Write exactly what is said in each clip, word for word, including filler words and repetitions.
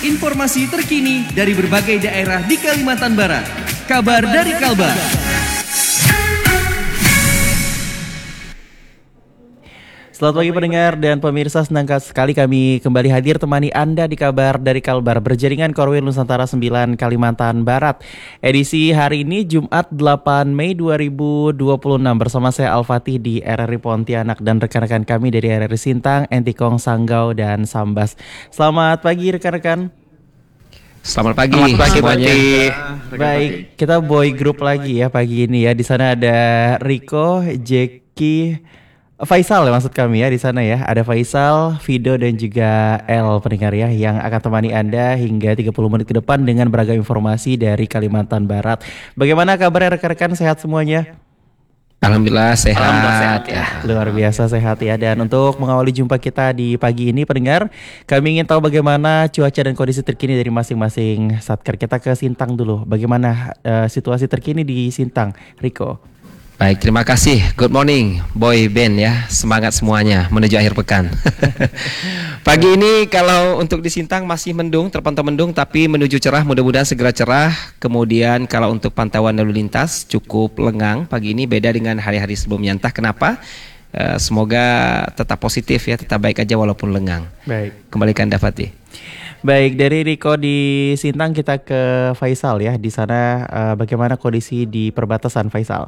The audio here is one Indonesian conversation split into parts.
Informasi terkini dari berbagai daerah di Kalimantan Barat. Kabar dari Kalbar. Selamat pagi pendengar dan pemirsa, senang sekali kami kembali hadir temani Anda di Kabar dari Kalbar berjaringan Korwil Nusantara sembilan Kalimantan Barat. Edisi hari ini Jumat delapan Mei dua ribu dua puluh enam bersama saya Al-Fatih di R R I Pontianak dan rekan-rekan kami dari R R I Sintang, Entikong, Sanggau, dan Sambas. Selamat pagi rekan-rekan. Selamat pagi, Selamat pagi semuanya. Baik, kita boy group lagi ya pagi ini ya. Di sana ada Rico, Jeki, Faisal ya maksud kami ya di sana ya. Ada Faisal, Fido dan juga El pendengar ya yang akan temani Anda hingga tiga puluh menit ke depan dengan beragam informasi dari Kalimantan Barat. Bagaimana kabarnya rekan-rekan, sehat semuanya? Alhamdulillah sehat. Alhamdulillah sehat ya. Luar biasa sehat ya. Dan untuk mengawali jumpa kita di pagi ini pendengar, kami ingin tahu bagaimana cuaca dan kondisi terkini dari masing-masing satker. Kita ke Sintang dulu. Bagaimana uh, situasi terkini di Sintang, Rico? Baik, terima kasih. Good morning, boy band ya. Semangat semuanya menuju akhir pekan. Pagi ini kalau untuk di Sintang masih mendung, terpantau mendung, tapi menuju cerah, mudah-mudahan segera cerah. Kemudian kalau untuk pantauan lalu lintas cukup lengang. Pagi ini beda dengan hari-hari sebelumnya. Entah kenapa. Uh, semoga tetap positif ya, tetap baik aja walaupun lengang. Baik. Kembalikan Dafati. Baik, dari Rico di Sintang kita ke Faisal ya. Di sana uh, bagaimana kondisi di perbatasan, Faisal?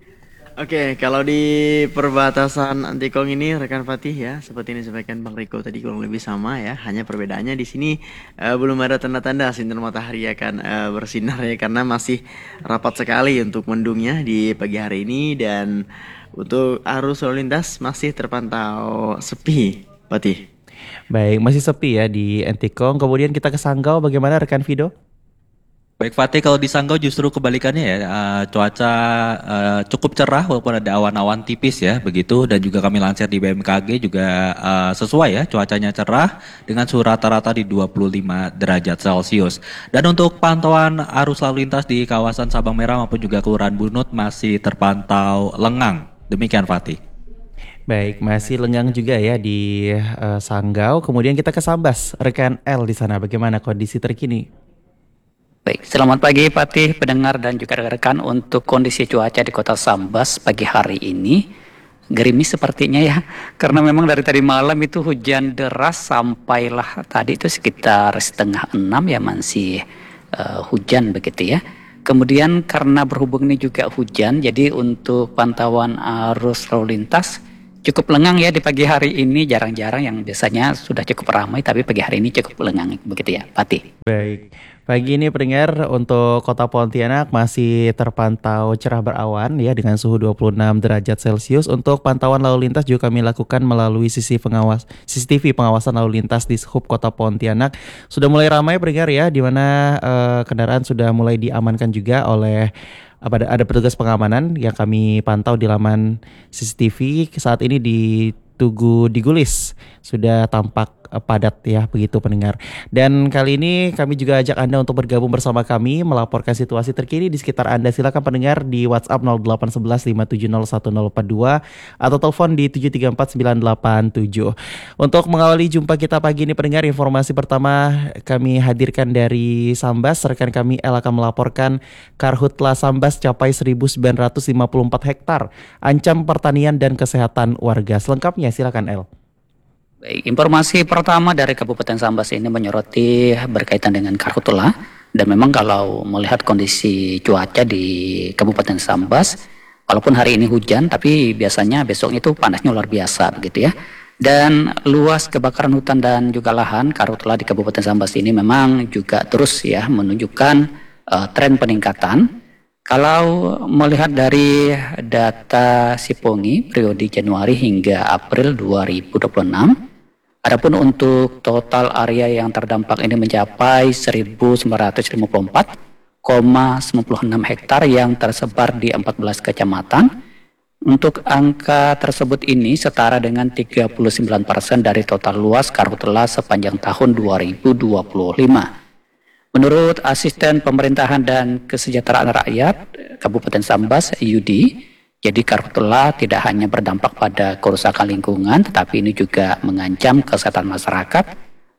Oke, kalau di perbatasan Entikong ini rekan Fatih ya, seperti yang disampaikan Bang Riko tadi kurang lebih sama ya. Hanya perbedaannya di sini uh, belum ada tanda-tanda sinar matahari akan uh, bersinar ya, karena masih rapat sekali untuk mendungnya di pagi hari ini, dan untuk arus lalu lintas masih terpantau sepi, Fatih. Baik, masih sepi ya di Entikong. Kemudian kita ke Sanggau, bagaimana rekan Fido? Baik Fatih, kalau di Sanggau justru kebalikannya ya, uh, cuaca uh, cukup cerah walaupun ada awan-awan tipis ya begitu, dan juga kami lansir di B M K G juga uh, sesuai ya, cuacanya cerah dengan suhu rata-rata di dua puluh lima derajat Celcius. Dan untuk pantauan arus lalu lintas di kawasan Sabang Merah maupun juga Kelurahan Bunut masih terpantau lengang. Demikian Fatih. Baik, masih lengang juga ya di uh, Sanggau. Kemudian kita ke Sambas, rekan L di sana bagaimana kondisi terkini? Baik, selamat pagi Fatih, pendengar dan juga rekan-rekan. Untuk kondisi cuaca di kota Sambas pagi hari ini gerimis sepertinya ya, karena memang dari tadi malam itu hujan deras sampailah tadi itu sekitar setengah enam ya masih uh, hujan begitu ya. Kemudian karena berhubung ini juga hujan, jadi untuk pantauan arus lalu lintas cukup lengang ya di pagi hari ini, jarang-jarang yang biasanya sudah cukup ramai, tapi pagi hari ini cukup lengang begitu ya, Fatih. Baik, pagi ini pendengar untuk kota Pontianak masih terpantau cerah berawan ya dengan suhu dua puluh enam derajat Celcius. Untuk pantauan lalu lintas juga kami lakukan melalui sisi pengawas C C T V pengawasan lalu lintas di Sub Kota Pontianak. Sudah mulai ramai pendengar ya, di mana uh, kendaraan sudah mulai diamankan juga oleh Ada, ada petugas pengamanan yang kami pantau di laman C C T V saat ini di Tugu Digulis sudah tampak padat ya begitu pendengar. Dan kali ini kami juga ajak Anda untuk bergabung bersama kami melaporkan situasi terkini di sekitar Anda. Silakan pendengar di WhatsApp nol delapan satu satu lima tujuh nol satu nol empat dua atau telepon di tujuh tiga empat sembilan delapan tujuh. Untuk mengawali jumpa kita pagi ini pendengar, informasi pertama kami hadirkan dari Sambas. Rekan kami El akan melaporkan Karhutla Sambas capai seribu sembilan ratus lima puluh empat hektar, ancam pertanian dan kesehatan warga. Selengkapnya silakan El. Baik, informasi pertama dari Kabupaten Sambas ini menyoroti berkaitan dengan karhutla, dan memang kalau melihat kondisi cuaca di Kabupaten Sambas, walaupun hari ini hujan, tapi biasanya besok itu panasnya luar biasa begitu ya. Dan luas kebakaran hutan dan juga lahan karhutla di Kabupaten Sambas ini memang juga terus ya menunjukkan uh, tren peningkatan. Kalau melihat dari data Sipongi periode Januari hingga April dua ribu dua puluh enam, adapun untuk total area yang terdampak ini mencapai seribu sembilan ratus lima puluh empat koma sembilan puluh enam hektar yang tersebar di empat belas kecamatan. Untuk angka tersebut ini setara dengan tiga puluh sembilan persen dari total luas karhutla sepanjang tahun dua ribu dua puluh lima. Menurut Asisten Pemerintahan dan Kesejahteraan Rakyat Kabupaten Sambas, Yudi, jadi karhutla tidak hanya berdampak pada kerusakan lingkungan, tetapi ini juga mengancam kesehatan masyarakat,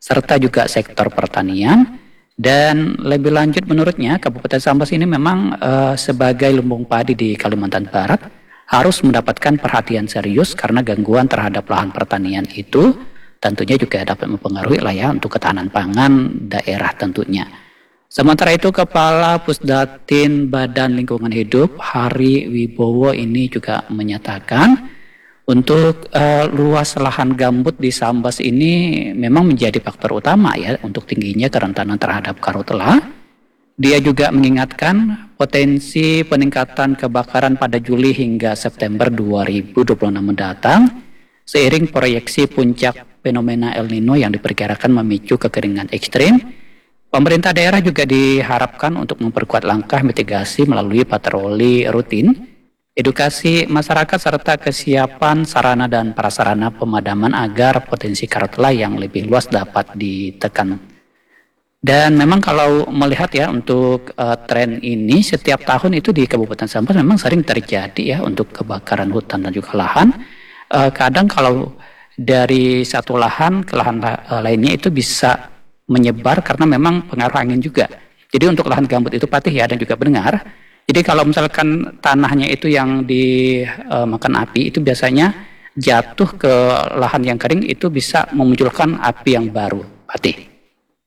serta juga sektor pertanian. Dan lebih lanjut menurutnya Kabupaten Sambas ini memang uh, sebagai lumbung padi di Kalimantan Barat harus mendapatkan perhatian serius karena gangguan terhadap lahan pertanian itu tentunya juga dapat mempengaruhi lah ya untuk ketahanan pangan daerah tentunya. Sementara itu Kepala Pusdatin Badan Lingkungan Hidup Hari Wibowo ini juga menyatakan untuk uh, luas lahan gambut di Sambas ini memang menjadi faktor utama ya untuk tingginya kerentanan terhadap karhutla. Dia juga mengingatkan potensi peningkatan kebakaran pada Juli hingga September dua ribu dua puluh enam mendatang seiring proyeksi puncak fenomena El Nino yang diperkirakan memicu kekeringan ekstrim. Pemerintah daerah juga diharapkan untuk memperkuat langkah mitigasi melalui patroli rutin, edukasi masyarakat serta kesiapan sarana dan prasarana pemadaman agar potensi karhutla yang lebih luas dapat ditekan. Dan memang kalau melihat ya untuk uh, tren ini setiap tahun itu di Kabupaten Sambas memang sering terjadi ya untuk kebakaran hutan dan juga lahan. Uh, kadang kalau dari satu lahan ke lahan uh, lainnya itu bisa menyebar karena memang pengaruh angin juga. Jadi untuk lahan gambut itu Patih ya dan juga pendengar. Jadi kalau misalkan tanahnya itu yang dimakan uh, api itu biasanya jatuh ke lahan yang kering itu bisa memunculkan api yang baru, Patih.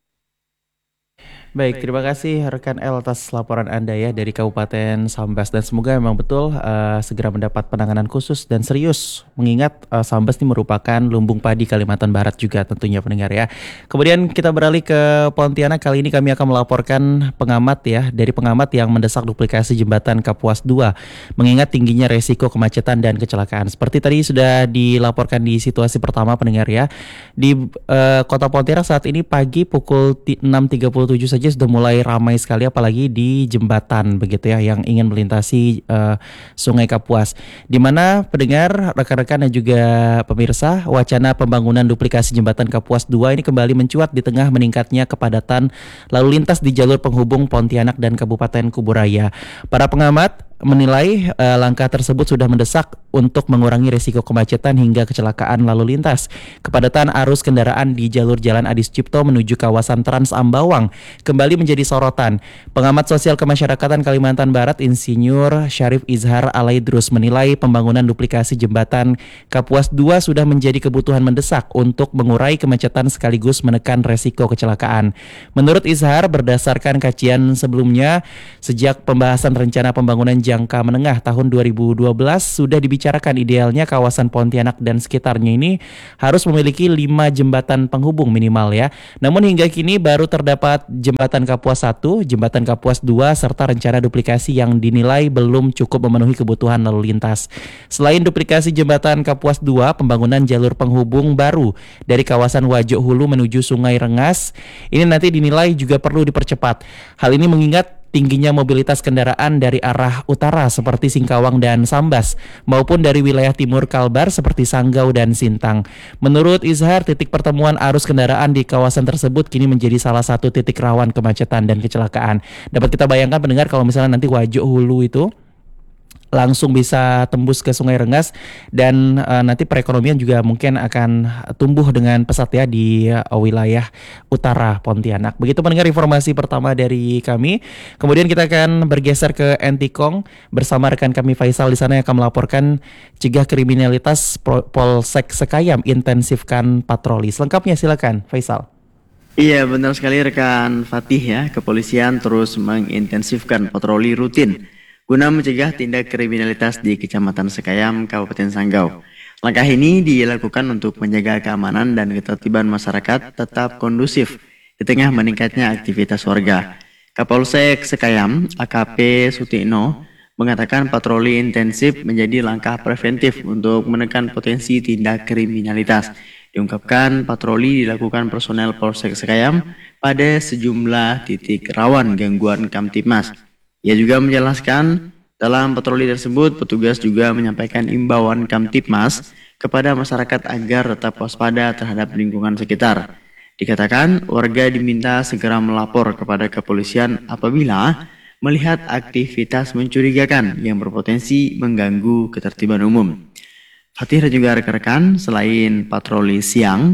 Baik, terima kasih rekan L atas laporan Anda ya dari Kabupaten Sambas dan semoga memang betul uh, segera mendapat penanganan khusus dan serius mengingat uh, Sambas ini merupakan lumbung padi Kalimantan Barat juga tentunya pendengar ya. Kemudian kita beralih ke Pontianak, kali ini kami akan melaporkan pengamat ya dari pengamat yang mendesak duplikasi jembatan Kapuas dua mengingat tingginya resiko kemacetan dan kecelakaan. Seperti tadi sudah dilaporkan di situasi pertama pendengar ya. Di uh, Kota Pontianak saat ini pagi pukul enam tiga puluh tujuh saja sudah mulai ramai sekali apalagi di jembatan begitu ya yang ingin melintasi uh, Sungai Kapuas, di mana pendengar, rekan-rekan dan juga pemirsa, wacana pembangunan duplikasi jembatan Kapuas dua ini kembali mencuat di tengah meningkatnya kepadatan lalu lintas di jalur penghubung Pontianak dan Kabupaten Kuburaya. Para pengamat menilai uh, langkah tersebut sudah mendesak untuk mengurangi risiko kemacetan hingga kecelakaan lalu lintas. Kepadatan arus kendaraan di jalur Jalan Adi Sucipto menuju kawasan Trans Ambawang kembali menjadi sorotan. Pengamat sosial kemasyarakatan Kalimantan Barat Insinyur Syarif Izhar Alaidrus menilai pembangunan duplikasi jembatan Kapuas dua sudah menjadi kebutuhan mendesak untuk mengurai kemacetan sekaligus menekan resiko kecelakaan. Menurut Izhar, berdasarkan kajian sebelumnya, sejak pembahasan rencana pembangunan jangka menengah tahun dua ribu dua belas sudah dibicarakan idealnya kawasan Pontianak dan sekitarnya ini harus memiliki lima jembatan penghubung minimal ya. Namun hingga kini baru terdapat jembatan Kapuas satu, jembatan Kapuas dua serta rencana duplikasi yang dinilai belum cukup memenuhi kebutuhan lalu lintas. Selain duplikasi jembatan Kapuas dua, pembangunan jalur penghubung baru dari kawasan Wajo Hulu menuju Sungai Rengas ini nanti dinilai juga perlu dipercepat. Hal ini mengingat tingginya mobilitas kendaraan dari arah utara seperti Singkawang dan Sambas maupun dari wilayah timur Kalbar seperti Sanggau dan Sintang. Menurut Izhar, titik pertemuan arus kendaraan di kawasan tersebut kini menjadi salah satu titik rawan kemacetan dan kecelakaan. Dapat kita bayangkan pendengar kalau misalnya nanti Wajo Hulu itu langsung bisa tembus ke Sungai Rengas dan uh, nanti perekonomian juga mungkin akan tumbuh dengan pesat ya di uh, wilayah utara Pontianak. Begitu pendengar informasi pertama dari kami. Kemudian kita akan bergeser ke Entikong bersama rekan kami Faisal di sana yang akan melaporkan cegah kriminalitas Polsek Sekayam intensifkan patroli. Selengkapnya silakan Faisal. Iya, benar sekali rekan Fatih ya. Kepolisian terus mengintensifkan patroli rutin guna mencegah tindak kriminalitas di Kecamatan Sekayam, Kabupaten Sanggau. Langkah ini dilakukan untuk menjaga keamanan dan ketertiban masyarakat tetap kondusif di tengah meningkatnya aktivitas warga. Kapolsek Sekayam, A K P Sutikno, mengatakan patroli intensif menjadi langkah preventif untuk menekan potensi tindak kriminalitas. Diungkapkan patroli dilakukan personel Polsek Sekayam pada sejumlah titik rawan gangguan Kamtibmas. Ia juga menjelaskan dalam patroli tersebut petugas juga menyampaikan imbauan Kamtibmas kepada masyarakat agar tetap waspada terhadap lingkungan sekitar. Dikatakan warga diminta segera melapor kepada kepolisian apabila melihat aktivitas mencurigakan yang berpotensi mengganggu ketertiban umum. Fatih dan juga rekan-rekan, selain patroli siang,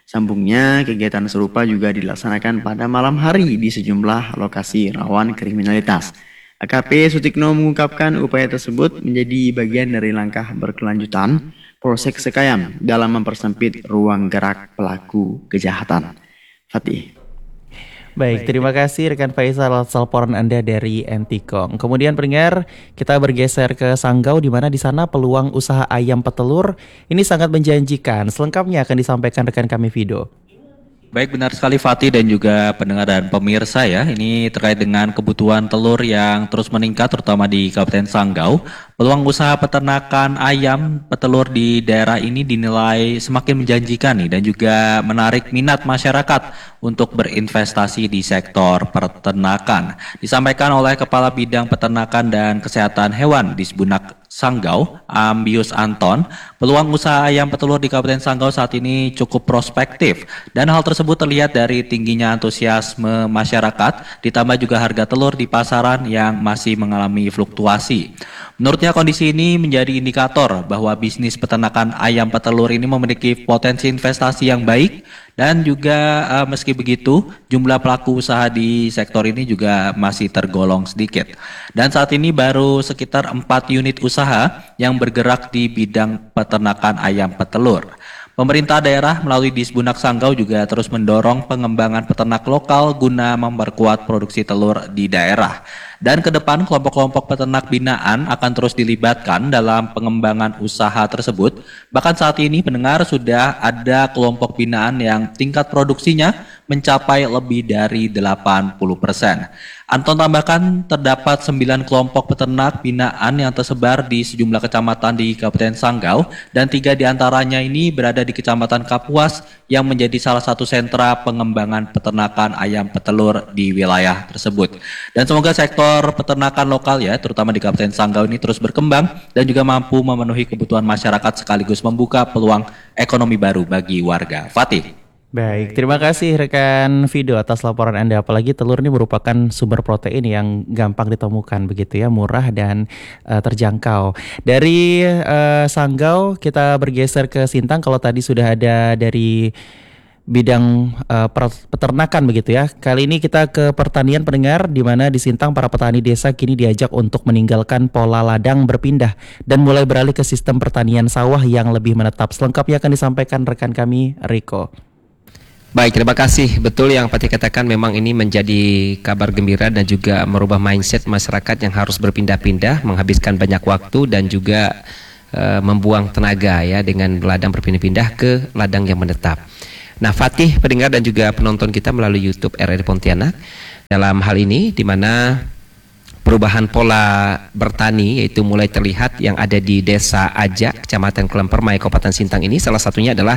Sambungnya, kegiatan serupa juga dilaksanakan pada malam hari di sejumlah lokasi rawan kriminalitas. A K P Sutikno mengungkapkan upaya tersebut menjadi bagian dari langkah berkelanjutan Polsek Sekayam dalam mempersempit ruang gerak pelaku kejahatan. Fatih. Baik, terima kasih rekan Faisal atas laporan Anda dari Antikong. Kemudian pendengar, kita bergeser ke Sanggau di mana di sana peluang usaha ayam petelur ini sangat menjanjikan. Selengkapnya akan disampaikan rekan kami Vido. Baik, benar sekali Fatih dan juga pendengar dan pemirsa ya. Ini terkait dengan kebutuhan telur yang terus meningkat terutama di Kabupaten Sanggau. Peluang usaha peternakan ayam petelur di daerah ini dinilai semakin menjanjikan nih dan juga menarik minat masyarakat untuk berinvestasi di sektor peternakan. Disampaikan oleh Kepala Bidang Peternakan dan Kesehatan Hewan di Sebunak Sanggau, Ambius Anton, peluang usaha ayam petelur di Kabupaten Sanggau saat ini cukup prospektif dan hal tersebut terlihat dari tingginya antusiasme masyarakat ditambah juga harga telur di pasaran yang masih mengalami fluktuasi. Menurutnya kondisi ini menjadi indikator bahwa bisnis peternakan ayam petelur ini memiliki potensi investasi yang baik dan juga uh, meski begitu jumlah pelaku usaha di sektor ini juga masih tergolong sedikit. Dan saat ini baru sekitar empat unit usaha yang bergerak di bidang peternakan ayam petelur. Pemerintah daerah melalui Disbunak Sanggau juga terus mendorong pengembangan peternak lokal guna memperkuat produksi telur di daerah. Dan ke depan kelompok-kelompok peternak binaan akan terus dilibatkan dalam pengembangan usaha tersebut. Bahkan saat ini pendengar sudah ada kelompok binaan yang tingkat produksinya mencapai lebih dari delapan puluh persen. Anton tambahkan terdapat sembilan kelompok peternak binaan yang tersebar di sejumlah kecamatan di Kabupaten Sanggau dan tiga diantaranya ini berada di Kecamatan Kapuas yang menjadi salah satu sentra pengembangan peternakan ayam petelur di wilayah tersebut. Dan semoga sektor peternakan lokal ya, terutama di Kabupaten Sanggau ini terus berkembang dan juga mampu memenuhi kebutuhan masyarakat sekaligus membuka peluang ekonomi baru bagi warga. Fatih. Baik, terima kasih rekan Vido atas laporan Anda. Apalagi telur ini merupakan sumber protein yang gampang ditemukan begitu ya, murah dan uh, terjangkau. Dari uh, Sanggau kita bergeser ke Sintang. Kalau tadi sudah ada dari bidang uh, peternakan begitu ya. Kali ini kita ke pertanian pendengar, di mana di Sintang para petani desa kini diajak untuk meninggalkan pola ladang berpindah dan mulai beralih ke sistem pertanian sawah yang lebih menetap. Selengkapnya akan disampaikan rekan kami Riko. Baik, terima kasih. Betul yang Fatih katakan, memang ini menjadi kabar gembira dan juga merubah mindset masyarakat yang harus berpindah-pindah, menghabiskan banyak waktu dan juga uh, membuang tenaga ya dengan ladang berpindah-pindah ke ladang yang menetap. Nah, Fatih, pendengar dan juga penonton kita melalui YouTube R R I Pontianak, dalam hal ini di mana perubahan pola bertani yaitu mulai terlihat yang ada di Desa Ajak, Kecamatan Kelempermai, Kabupaten Sintang ini, salah satunya adalah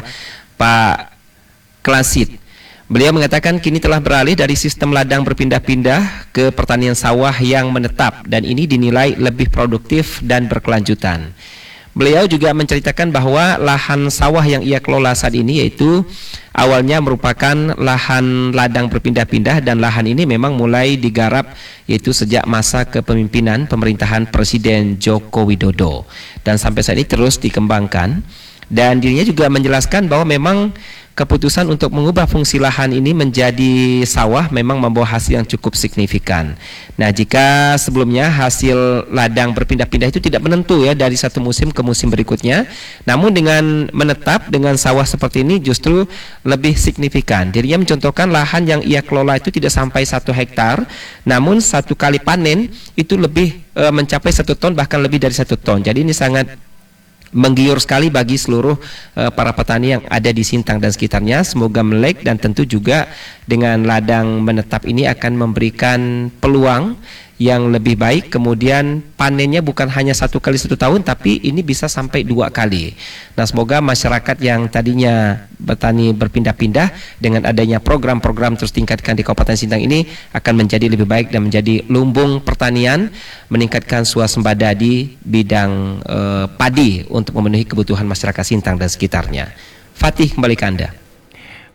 Pak Klasit. Beliau mengatakan kini telah beralih dari sistem ladang berpindah-pindah ke pertanian sawah yang menetap dan ini dinilai lebih produktif dan berkelanjutan. Beliau juga menceritakan bahwa lahan sawah yang ia kelola saat ini yaitu awalnya merupakan lahan ladang berpindah-pindah dan lahan ini memang mulai digarap yaitu sejak masa kepemimpinan pemerintahan Presiden Joko Widodo dan sampai saat ini terus dikembangkan. Dan dirinya juga menjelaskan bahwa memang keputusan untuk mengubah fungsi lahan ini menjadi sawah memang membawa hasil yang cukup signifikan. Nah, jika sebelumnya hasil ladang berpindah-pindah itu tidak menentu ya dari satu musim ke musim berikutnya, namun dengan menetap dengan sawah seperti ini justru lebih signifikan. Dirinya mencontohkan lahan yang ia kelola itu tidak sampai satu hektar, namun satu kali panen itu lebih e, mencapai satu ton bahkan lebih dari satu ton. Jadi ini sangat menggiur sekali bagi seluruh uh, para petani yang ada di Sintang dan sekitarnya. Semoga melek dan tentu juga dengan ladang menetap ini akan memberikan peluang yang lebih baik. Kemudian panennya bukan hanya satu kali satu tahun, tapi ini bisa sampai dua kali. Nah, semoga masyarakat yang tadinya bertani berpindah-pindah dengan adanya program-program terus tingkatkan di Kabupaten Sintang ini akan menjadi lebih baik dan menjadi lumbung pertanian, meningkatkan swasembada di bidang eh, padi untuk memenuhi kebutuhan masyarakat Sintang dan sekitarnya. Fatih, kembali ke Anda.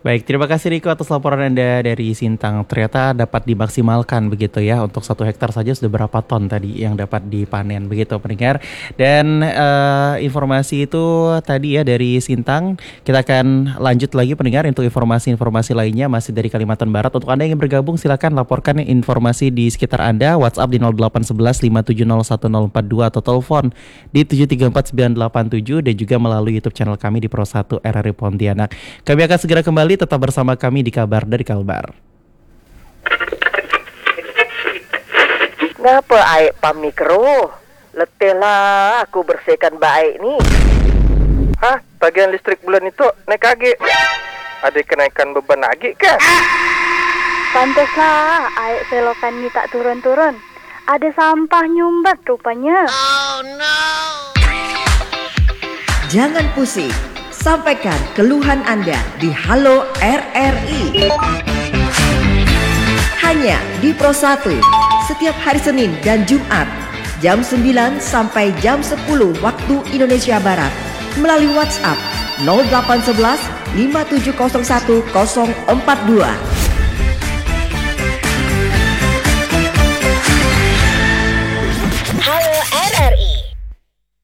Baik, terima kasih Riko atas laporan Anda dari Sintang. Ternyata dapat dimaksimalkan begitu ya. Untuk satu hektar saja sudah berapa ton tadi yang dapat dipanen begitu pendengar. Dan uh, informasi itu tadi ya dari Sintang. Kita akan lanjut lagi pendengar untuk informasi-informasi lainnya masih dari Kalimantan Barat. Untuk Anda yang ingin bergabung silakan laporkan informasi di sekitar Anda. WhatsApp di nol delapan satu satu lima tujuh nol satu nol empat dua atau telepon di tujuh tiga empat sembilan delapan tujuh dan juga melalui YouTube channel kami di Pro satu R R I Pontianak. Kami akan segera kembali, tetap bersama kami di Kabar dari Kalbar. Ngapa aik pamikro? Letih lah aku bersihkan baik nih. Hah? Tagihan listrik bulan itu naik lagi. Ada kenaikan beban lagi kah? Pantaslah aik selokan ni tak turun-turun. Ada sampah nyumbat rupanya. Oh no. Jangan pusing. Sampaikan keluhan Anda di Halo R R I. Hanya di Pro satu, setiap hari Senin dan Jumat, jam sembilan sampai jam sepuluh waktu Indonesia Barat, melalui WhatsApp nol delapan satu satu lima tujuh nol satu nol empat dua.